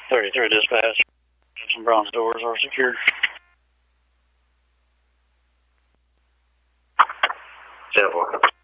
33 dispatch. Some bronze doors are secured. 10-4.